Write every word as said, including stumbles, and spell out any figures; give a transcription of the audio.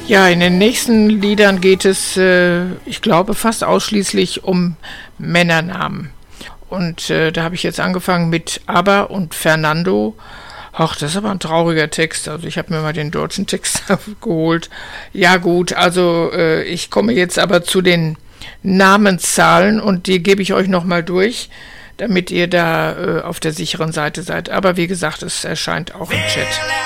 Ja, in den nächsten Liedern geht es, äh, ich glaube, fast ausschließlich um Männernamen. Und äh, da habe ich jetzt angefangen mit ABBA und Fernando. Ach, das ist aber ein trauriger Text. Also ich habe mir mal den deutschen Text geholt. Ja gut, also äh, ich komme jetzt aber zu den Namenszahlen und die gebe ich euch nochmal durch, damit ihr da äh, auf der sicheren Seite seid. Aber wie gesagt, es erscheint auch im Chat.